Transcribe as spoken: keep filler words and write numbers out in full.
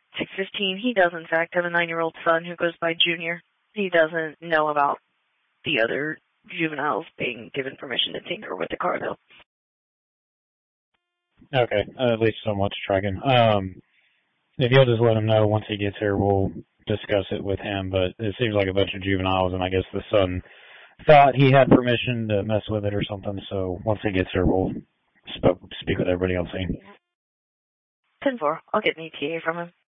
six fifteen, he does in fact have a nine-year-old son who goes by Junior. He doesn't know about the other juveniles being given permission to tinker with the car, though. Okay, uh, at least somewhat striking. Um, if you'll just let him know once he gets here, we'll discuss it with him, but it seems like a bunch of juveniles, and I guess the son thought he had permission to mess with it or something, so once he gets here, we'll sp- speak with everybody on scene. ten four, I'll get an E T A from him.